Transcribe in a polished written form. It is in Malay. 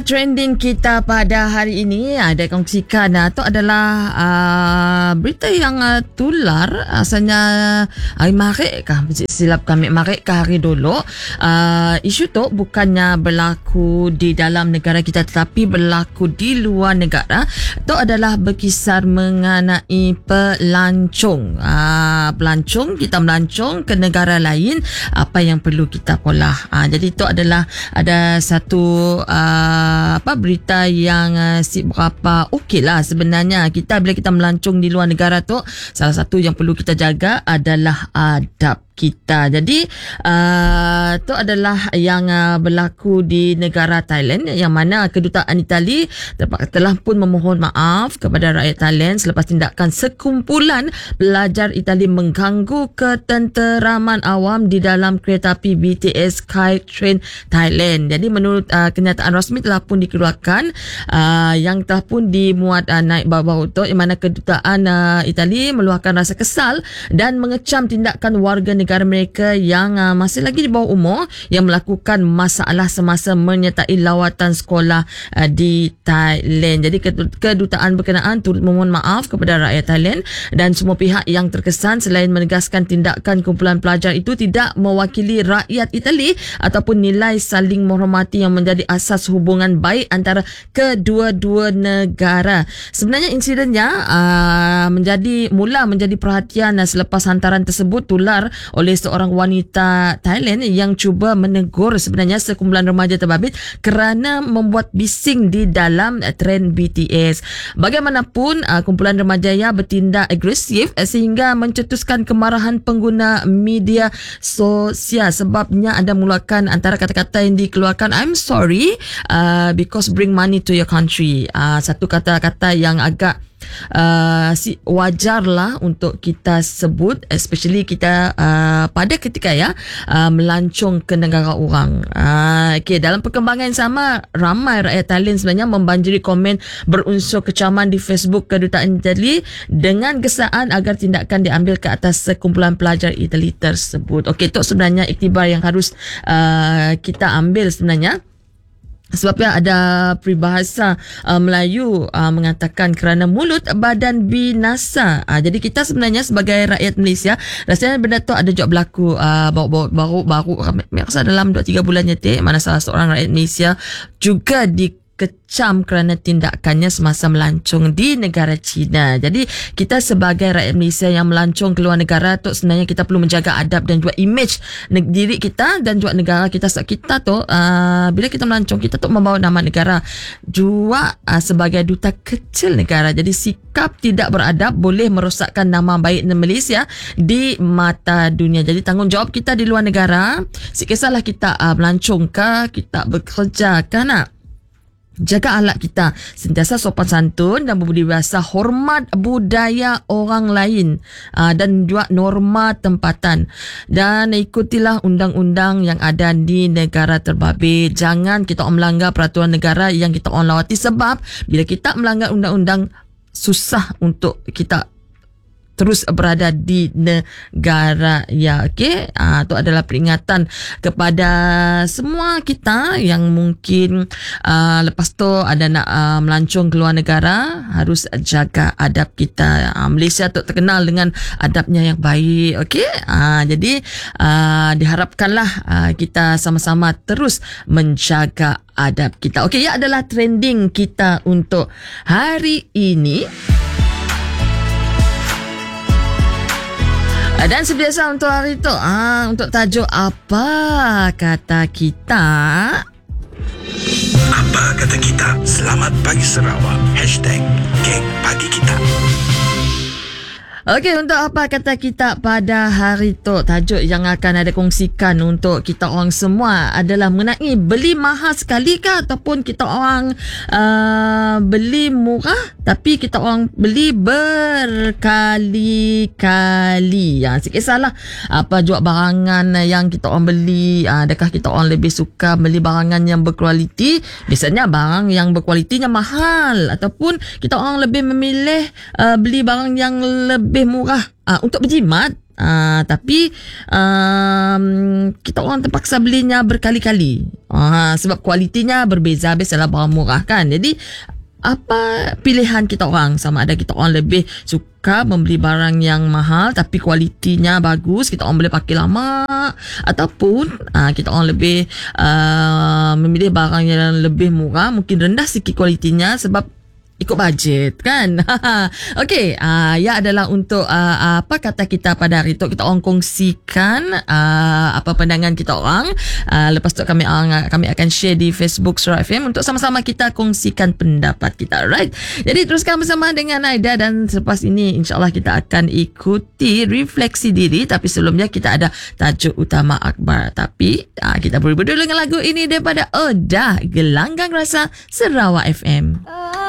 Trending kita pada hari ini ada kongsikan itu adalah berita yang tular asalnya hari Maret kah, silap kami Maret ke hari dulu. Isu tu bukannya berlaku di dalam negara kita tetapi berlaku di luar negara. Itu adalah berkisar mengenai pelancong. Pelancong, kita melancong ke negara lain, apa yang perlu kita pola. Jadi itu adalah ada satu berita yang berapa okey lah sebenarnya. Bila kita melancong di luar negara tu, salah satu yang perlu kita jaga adalah adab kita. Jadi itu adalah yang berlaku di negara Thailand, yang mana kedutaan Itali telah pun memohon maaf kepada rakyat Thailand selepas tindakan sekumpulan pelajar Itali mengganggu ketenteraman awam di dalam kereta api BTS Skytrain Thailand. Jadi menurut kenyataan rasmi telah pun dikeluarkan yang telah pun dimuat naik bawah itu, di mana kedutaan Itali meluahkan rasa kesal dan mengecam tindakan warga negara mereka yang masih lagi di bawah umur yang melakukan masalah semasa menyertai lawatan sekolah di Thailand. Jadi kedutaan berkenaan turut memohon maaf kepada rakyat Thailand dan semua pihak yang terkesan, selain menegaskan tindakan kumpulan pelajar itu tidak mewakili rakyat Itali ataupun nilai saling menghormati yang menjadi asas hubungan baik antara kedua-dua negara. Sebenarnya insidennya menjadi perhatian selepas hantaran tersebut tular oleh seorang wanita Thailand yang cuba menegur sebenarnya sekumpulan remaja terbabit kerana membuat bising di dalam tren BTS. Bagaimanapun kumpulan remaja yang bertindak agresif sehingga mencetuskan kemarahan pengguna media sosial. Sebabnya anda mengeluarkan antara kata-kata yang dikeluarkan, I'm sorry because bring money to your country. Satu kata-kata yang agak wajarlah untuk kita sebut, especially kita pada ketika melancong ke negara orang. Dalam perkembangan yang sama, ramai rakyat Thailand sebenarnya membanjiri komen berunsur kecaman di Facebook kedutaan Itali dengan gesaan agar tindakan diambil ke atas sekumpulan pelajar Itali tersebut. Itu sebenarnya iktibar yang harus kita ambil sebenarnya. Sebabnya ada peribahasa Melayu mengatakan kerana mulut badan binasa. Jadi kita sebenarnya sebagai rakyat Malaysia, rasanya benda tu ada juga berlaku baru rasa dalam 2-3 bulan je, mana salah seorang rakyat Malaysia juga dikecam kerana tindakannya semasa melancong di negara China. Jadi kita sebagai rakyat Malaysia yang melancong ke luar negara tu, sebenarnya kita perlu menjaga adab dan juga image diri kita dan juga negara kita. Sebab kita tu bila kita melancong, kita tu membawa nama negara juga sebagai duta kecil negara. Jadi sikap tidak beradab boleh merosakkan nama baik Malaysia di mata dunia. Jadi tanggungjawab kita di luar negara, kisahlah kita melancong ke, kita bekerja ke, jaga akhlak kita, sentiasa sopan santun dan berbudi bahasa, hormat budaya orang lain dan juga norma tempatan, dan ikutilah undang-undang yang ada di negara terbabit. Jangan kita melanggar peraturan negara yang kita lawati, sebab bila kita melanggar undang-undang, susah untuk kita terus berada di negara itu adalah peringatan kepada semua kita yang mungkin lepas tu ada nak melancong ke luar negara, harus jaga adab kita. Malaysia tu terkenal dengan adabnya yang baik. Jadi diharapkanlah kita sama-sama terus menjaga adab kita. Adalah trending kita untuk hari ini. Dan sebiasa untuk hari itu, untuk tajuk apa kata kita. Apa kata kita? Selamat pagi Sarawak. #Geng Pagi Kita. Untuk apa kata kita pada hari itu, tajuk yang akan ada kongsikan untuk kita orang semua adalah mengenai beli mahal sekali ke ataupun kita orang beli murah tapi kita orang beli berkali-kali. Sikit salah apa juga barangan yang kita orang beli. Adakah kita orang lebih suka beli barangan yang berkualiti? Biasanya barang yang berkualitinya mahal, ataupun kita orang lebih memilih beli barang yang lebih murah untuk berjimat. Tapi kita orang terpaksa belinya berkali-kali. Sebab kualitinya berbeza. Biasalah barang murah kan. Jadi apa pilihan kita orang? Sama ada kita orang lebih suka membeli barang yang mahal tapi kualitinya bagus, kita orang boleh pakai lama, ataupun kita orang lebih memilih barang yang lebih murah, mungkin rendah sikit kualitinya sebab ikut bajet kan. Okey, ya adalah untuk apa kata kita pada hari itu. Kita orang kongsikan apa pandangan kita orang. Lepas tu kami akan share di Facebook Surah FM untuk sama-sama kita kongsikan pendapat kita. Right? Jadi teruskan bersama dengan Aida, dan selepas ini insyaAllah kita akan ikuti refleksi diri. Tapi sebelumnya kita ada tajuk utama akhbar. Tapi kita berburu dengan lagu ini daripada Odah, Gelanggang Rasa, Sarawak FM.